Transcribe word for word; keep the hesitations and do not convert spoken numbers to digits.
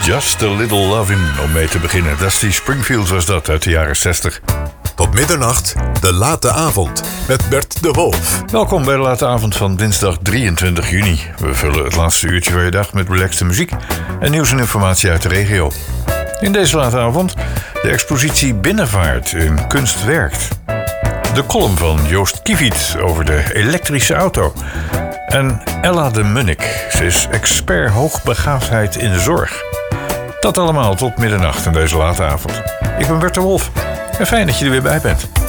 Just a Little Lovin' om mee te beginnen. Dusty Springfield was dat uit de jaren zestig. Tot middernacht, de late avond met Bert de Wolf. Welkom bij de late avond van dinsdag drieëntwintig juni. We vullen het laatste uurtje van je dag met relaxte muziek en nieuws en informatie uit de regio. In deze late avond de expositie Binnenvaart in Kunst Werkt. De column van Joost Kieviet over de elektrische auto. En Ella de Munnik, ze is expert hoogbegaafdheid in de zorg. Dat allemaal tot middernacht in deze late avond. Ik ben Bert de Wolf en fijn dat je er weer bij bent.